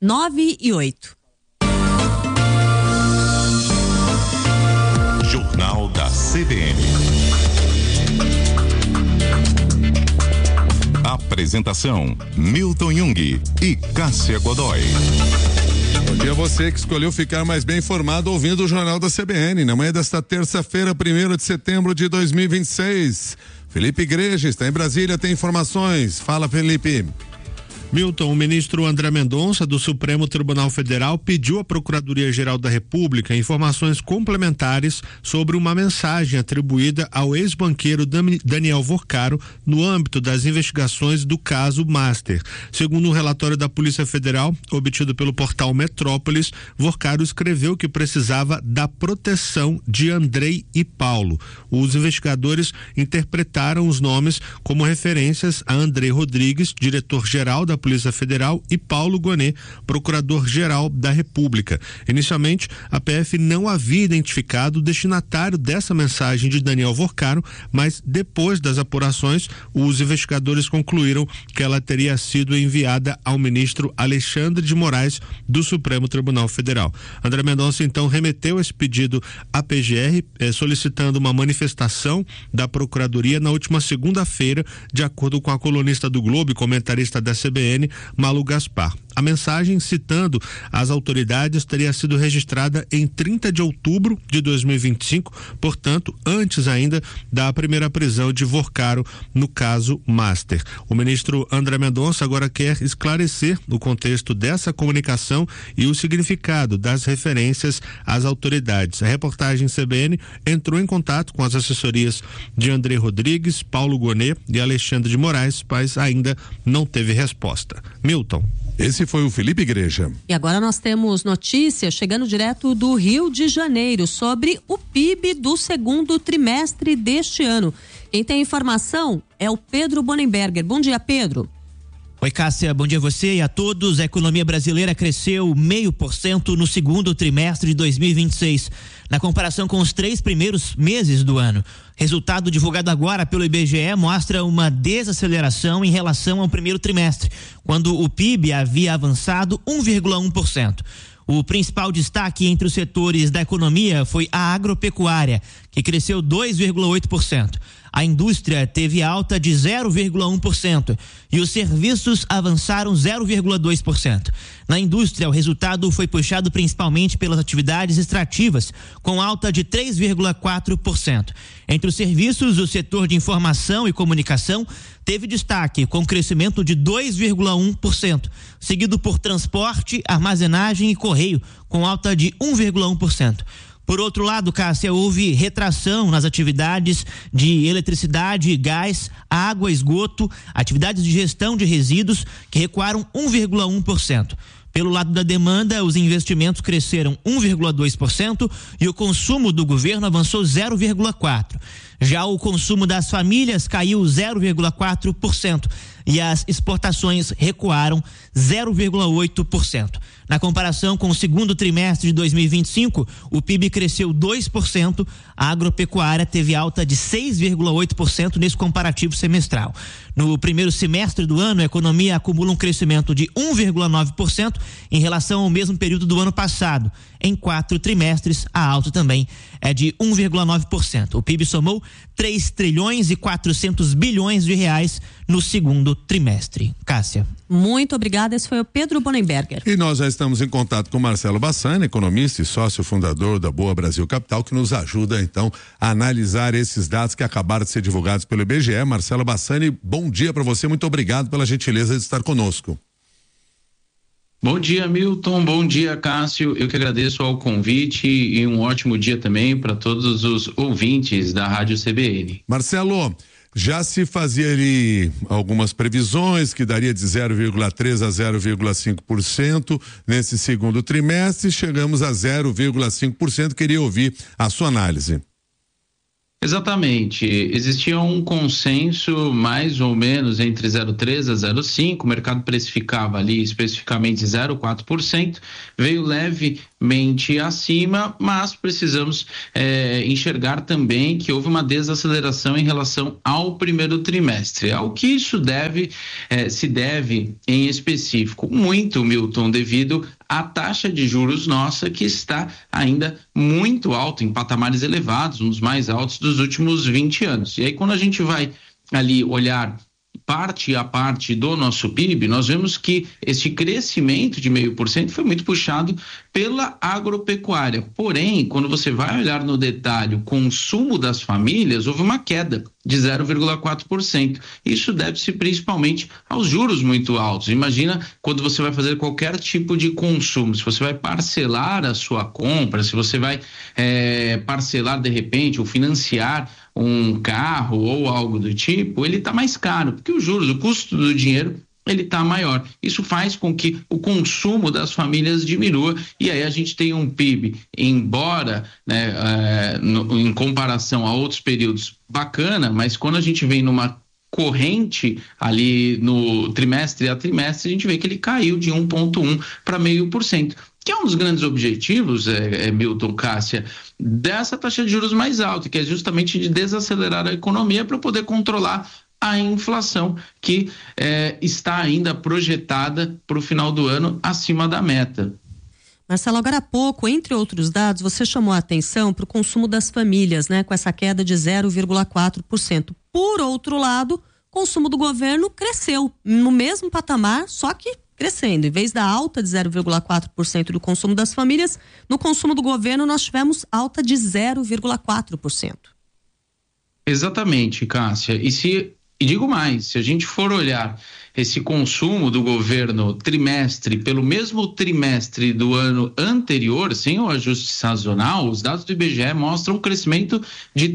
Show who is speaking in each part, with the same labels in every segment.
Speaker 1: 9:08.
Speaker 2: Jornal da CBN. Apresentação: Milton Jung e Cássia Godoy.
Speaker 3: Bom dia a você que escolheu ficar mais bem informado ouvindo o Jornal da CBN, na manhã desta terça-feira, 1º de setembro de 2026. Felipe Igreja está em Brasília, tem informações. Fala, Felipe.
Speaker 4: Milton, o ministro André Mendonça, do Supremo Tribunal Federal, pediu à Procuradoria-Geral da República informações complementares sobre uma mensagem atribuída ao ex-banqueiro Daniel Vorcaro no âmbito das investigações do caso Master. Segundo um relatório da Polícia Federal, obtido pelo portal Metrópolis, Vorcaro escreveu que precisava da proteção de Andrei e Paulo. Os investigadores interpretaram os nomes como referências a Andrei Rodrigues, diretor-geral da Polícia Federal, e Paulo Gonet, procurador-geral da República. Inicialmente, a PF não havia identificado o destinatário dessa mensagem de Daniel Vorcaro, mas depois das apurações, os investigadores concluíram que ela teria sido enviada ao ministro Alexandre de Moraes, do Supremo Tribunal Federal. André Mendonça, então, remeteu esse pedido à PGR, solicitando uma manifestação da Procuradoria na última segunda-feira, de acordo com a colunista do Globo e comentarista da CBN, Malu Gaspar. A mensagem, citando as autoridades, teria sido registrada em 30 de outubro de 2025, portanto, antes ainda da primeira prisão de Vorcaro no caso Master. O ministro André Mendonça agora quer esclarecer o contexto dessa comunicação e o significado das referências às autoridades. A reportagem CBN entrou em contato com as assessorias de Andrei Rodrigues, Paulo Gonet e Alexandre de Moraes, mas ainda não teve resposta. Milton.
Speaker 3: Esse foi o Felipe Igreja.
Speaker 1: E agora nós temos notícias chegando direto do Rio de Janeiro sobre o PIB do segundo trimestre deste ano. Quem tem informação é o Pedro Bonenberger. Bom dia, Pedro.
Speaker 5: Oi, Cássia, bom dia a você e a todos. A economia brasileira cresceu 0,5% no segundo trimestre de 2026, na comparação com os 3 primeiros meses do ano. Resultado divulgado agora pelo IBGE mostra uma desaceleração em relação ao primeiro trimestre, quando o PIB havia avançado 1,1%. O principal destaque entre os setores da economia foi a agropecuária, que cresceu 2,8%. A indústria teve alta de 0,1% e os serviços avançaram 0,2%. Na indústria, o resultado foi puxado principalmente pelas atividades extrativas, com alta de 3,4%. Entre os serviços, o setor de informação e comunicação teve destaque, com crescimento de 2,1%, seguido por transporte, armazenagem e correio, com alta de 1,1%. Por outro lado, Cássia, houve retração nas atividades de eletricidade, gás, água, esgoto, atividades de gestão de resíduos, que recuaram 1,1%. Pelo lado da demanda, os investimentos cresceram 1,2% e o consumo do governo avançou 0,4%. Já o consumo das famílias caiu 0,4% e as exportações recuaram 0,8%. Na comparação com o segundo trimestre de 2025, o PIB cresceu 2%, a agropecuária teve alta de 6,8% nesse comparativo semestral. No primeiro semestre do ano, a economia acumula um crescimento de 1,9% em relação ao mesmo período do ano passado. Em 4 trimestres, a alta também é de 1,9%. O PIB somou 3 trilhões e 400 bilhões de reais no segundo trimestre. Cássia.
Speaker 1: Muito obrigada, esse foi o Pedro Bonenberger.
Speaker 3: E nós já estamos em contato com Marcelo Bassani, economista e sócio fundador da Boa Brasil Capital, que nos ajuda então a analisar esses dados que acabaram de ser divulgados pelo IBGE. Marcelo Bassani, bom dia para você, muito obrigado pela gentileza de estar conosco.
Speaker 6: Bom dia, Milton, bom dia, Cássio, eu que agradeço ao convite e um ótimo dia também para todos os ouvintes da Rádio CBN.
Speaker 3: Marcelo, já se fazia ali algumas previsões que daria de 0,3% a 0,5% nesse segundo trimestre, chegamos a 0,5%, queria ouvir a sua análise.
Speaker 6: Exatamente, existia um consenso mais ou menos entre 0,3% a 0,5%, o mercado precificava ali especificamente 0,4%, veio leve levemente acima, mas precisamos enxergar também que houve uma desaceleração em relação ao primeiro trimestre. Ao que isso se deve em específico? Muito, Milton, devido à taxa de juros nossa, que está ainda muito alta, em patamares elevados, um dos mais altos dos últimos 20 anos. E aí, quando a gente vai ali olhar parte a parte do nosso PIB, nós vemos que esse crescimento de 0,5% foi muito puxado pela agropecuária. Porém, quando você vai olhar no detalhe o consumo das famílias, houve uma queda de 0,4%. Isso deve-se principalmente aos juros muito altos. Imagina quando você vai fazer qualquer tipo de consumo, se você vai parcelar a sua compra, se você vai parcelar de repente ou financiar um carro ou algo do tipo, ele está mais caro, porque os juros, o custo do dinheiro, ele está maior. Isso faz com que o consumo das famílias diminua, e aí a gente tem um PIB, embora em comparação a outros períodos bacana, mas quando a gente vem numa corrente ali no trimestre a trimestre, a gente vê que ele caiu de 1,1% para 0,5%. Que é um dos grandes objetivos, Milton, Cássia, dessa taxa de juros mais alta, que é justamente de desacelerar a economia para poder controlar a inflação, que está ainda projetada para o final do ano acima da meta.
Speaker 1: Marcelo, agora há pouco, entre outros dados, você chamou a atenção para o consumo das famílias, né, com essa queda de 0,4%. Por outro lado, o consumo do governo cresceu no mesmo patamar, só que crescendo. Em vez da alta de 0,4% do consumo das famílias, no consumo do governo nós tivemos alta de 0,4%.
Speaker 6: Exatamente, Cássia. E digo mais, se a gente for olhar esse consumo do governo trimestre pelo mesmo trimestre do ano anterior, sem o ajuste sazonal, os dados do IBGE mostram um crescimento de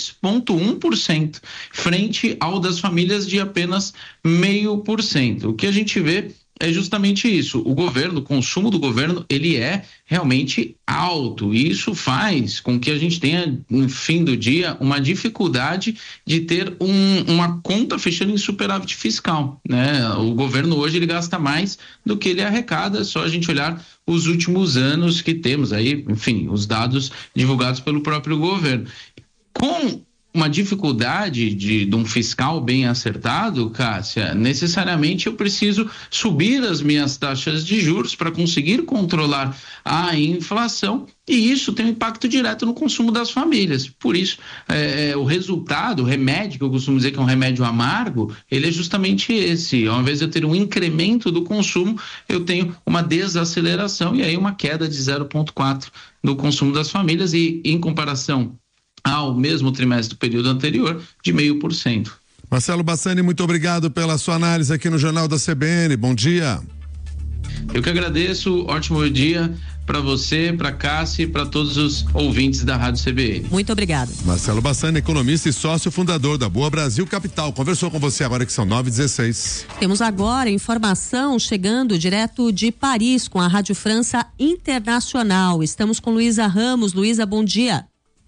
Speaker 6: 3,1%, frente ao das famílias de apenas 0,5%. O que a gente vê é justamente isso. O consumo do governo, ele é realmente alto, e isso faz com que a gente tenha, no fim do dia, uma dificuldade de ter uma conta fechando em superávit fiscal, né? O governo hoje, ele gasta mais do que ele arrecada, é só a gente olhar os últimos anos que temos aí, enfim, os dados divulgados pelo próprio governo. Com uma dificuldade de um fiscal bem acertado, Cássia, necessariamente eu preciso subir as minhas taxas de juros para conseguir controlar a inflação, e isso tem um impacto direto no consumo das famílias. Por isso, o resultado, o remédio, que eu costumo dizer que é um remédio amargo, ele é justamente esse. Ao invés de eu ter um incremento do consumo, eu tenho uma desaceleração e aí uma queda de 0,4% do consumo das famílias, e em comparação ao mesmo trimestre do período anterior, de 0,5%.
Speaker 3: Marcelo Bassani, muito obrigado pela sua análise aqui no Jornal da CBN. Bom dia.
Speaker 6: Eu que agradeço, ótimo dia para você, para Cássia e para todos os ouvintes da Rádio CBN.
Speaker 1: Muito obrigado.
Speaker 3: Marcelo Bassani, economista e sócio fundador da Boa Brasil Capital, conversou com você agora que são 9h16.
Speaker 1: Temos agora informação chegando direto de Paris com a Rádio França Internacional. Estamos com Luísa Ramos. Luísa, bom dia.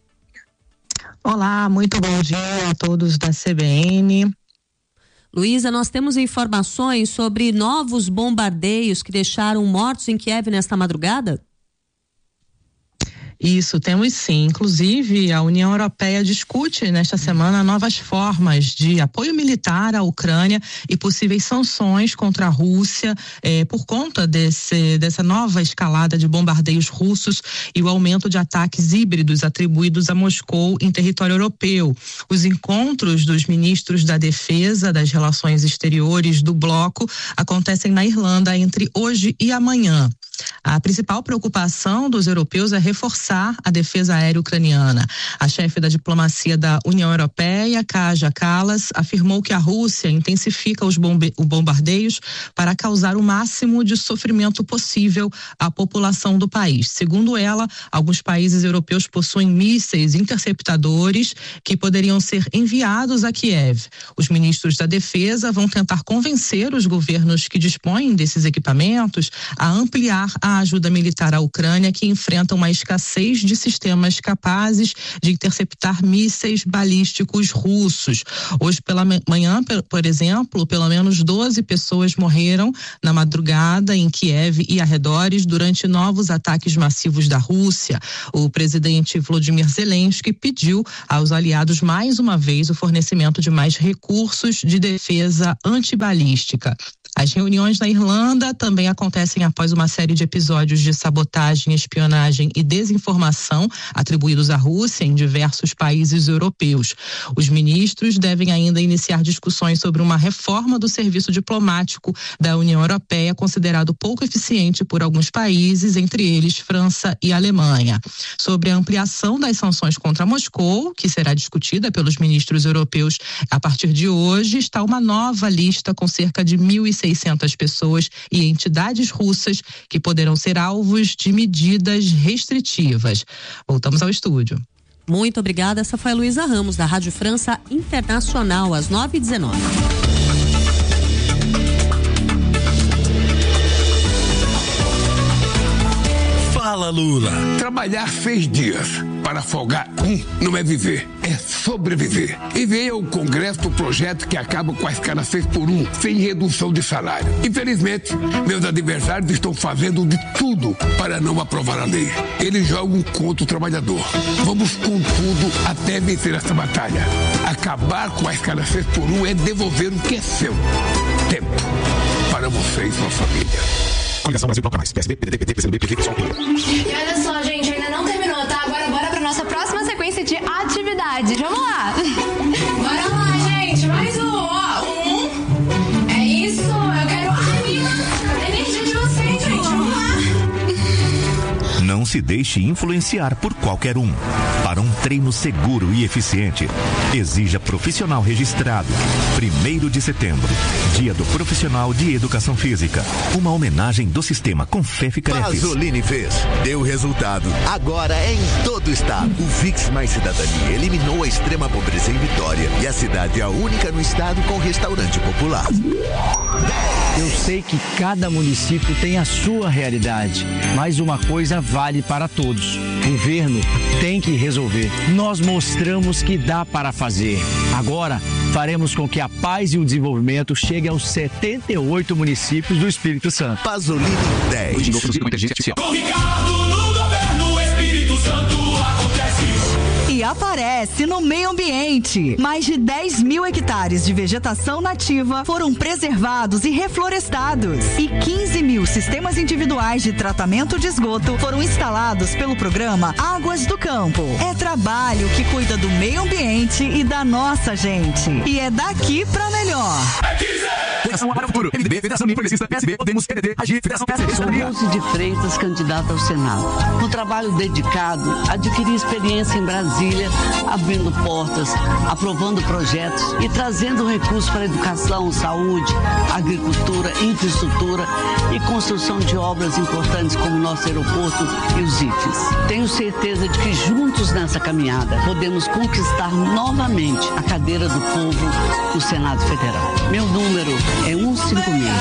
Speaker 7: Olá, muito bom dia a todos da CBN.
Speaker 1: Luísa, nós temos informações sobre novos bombardeios que deixaram mortos em Kiev nesta madrugada?
Speaker 7: Isso, temos sim. Inclusive, a União Europeia discute nesta semana novas formas de apoio militar à Ucrânia e possíveis sanções contra a Rússia por conta dessa nova escalada de bombardeios russos e o aumento de ataques híbridos atribuídos a Moscou em território europeu. Os encontros dos ministros da Defesa, das Relações Exteriores do bloco acontecem na Irlanda entre hoje e amanhã. A principal preocupação dos europeus é reforçar a defesa aérea ucraniana. A chefe da diplomacia da União Europeia, Kaja Kallas, afirmou que a Rússia intensifica os bombardeios para causar o máximo de sofrimento possível à população do país. Segundo ela, alguns países europeus possuem mísseis interceptadores que poderiam ser enviados a Kiev. Os ministros da defesa vão tentar convencer os governos que dispõem desses equipamentos a ampliar a a ajuda militar à Ucrânia, que enfrenta uma escassez de sistemas capazes de interceptar mísseis balísticos russos. Hoje pela manhã, por exemplo, pelo menos 12 pessoas morreram na madrugada em Kiev e arredores durante novos ataques massivos da Rússia. O presidente Volodymyr Zelensky pediu aos aliados mais uma vez o fornecimento de mais recursos de defesa antibalística. As reuniões na Irlanda também acontecem após uma série de episódios de sabotagem, espionagem e desinformação atribuídos à Rússia em diversos países europeus. Os ministros devem ainda iniciar discussões sobre uma reforma do serviço diplomático da União Europeia, considerado pouco eficiente por alguns países, entre eles França e Alemanha. Sobre a ampliação das sanções contra Moscou, que será discutida pelos ministros europeus a partir de hoje, está uma nova lista com cerca de 1.600 pessoas e entidades russas que poderão ser alvos de medidas restritivas. Voltamos ao estúdio.
Speaker 1: Muito obrigada. Essa foi a Luísa Ramos, da Rádio França Internacional, às 9h19.
Speaker 8: Fala, Lula. Trabalhar 6 dias para folgar não é viver, é sobreviver. E veio ao Congresso o projeto que acaba com a escala 6x1, sem redução de salário. Infelizmente, meus adversários estão fazendo de tudo para não aprovar a lei. Eles jogam contra o trabalhador. Vamos com tudo até vencer essa batalha. Acabar com a escala 6x1 é devolver o que é seu. Tempo para você e sua família.
Speaker 9: Coligação Brasil Toca Mais. PSB, PDT, PT, PCdoB, PV, PSOL.
Speaker 10: E olha só, gente, ainda não terminou, tá? Agora bora pra nossa próxima sequência de atividades. Vamos lá. Bora lá, gente. Mais um. Ó, é isso. Eu quero a energia de vocês, gente. Vamos lá.
Speaker 11: Não se deixe influenciar por qualquer um. Para um treino seguro e eficiente, exija profissional registrado. 1º de setembro, Dia do Profissional de Educação Física. Uma homenagem do sistema Confef Crefis.
Speaker 12: Pasolini fez, deu resultado. Agora é em todo o estado. O Fix Mais Cidadania eliminou a extrema pobreza em Vitória e a cidade é a única no estado com restaurante popular.
Speaker 13: Eu sei que cada município tem a sua realidade, mas uma coisa vale para todos. O governo tem que resolver. Nós mostramos que dá para fazer. Agora, faremos com que a paz e o desenvolvimento cheguem aos 78 municípios do Espírito Santo.
Speaker 12: Pasolini 10.
Speaker 14: Com Ricardo no governo, o Espírito Santo acontece.
Speaker 15: E aparece no meio ambiente. Mais de 10 mil hectares de vegetação nativa foram preservados e reflorestados. E 15 mil sistemas individuais de tratamento de esgoto foram instalados pelo programa Águas do Campo. É trabalho que cuida do meio ambiente e da nossa gente. E é daqui pra melhor.
Speaker 9: Federação para o Futuro. MDB, Federação Unida Progressista, PSB, Podemos, PDT, Agir, Federação PSB.
Speaker 16: Sou Dulce de Freitas, candidata ao Senado. No trabalho dedicado, adquiri experiência em Brasília, abrindo portas, aprovando projetos e trazendo recursos para educação, saúde, agricultura, infraestrutura e construção de obras importantes como o nosso aeroporto e os IFES. Tenho certeza de que juntos nessa caminhada podemos conquistar novamente a cadeira do povo no Senado Federal. Meu número é 156.